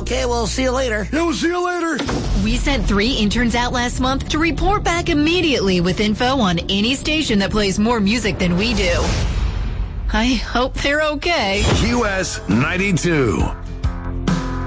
Okay, we'll see you later. Yeah, we'll see you later. We sent 3 interns out last month to report back immediately with info on any station that plays more music than we do. I hope they're okay. QS 92.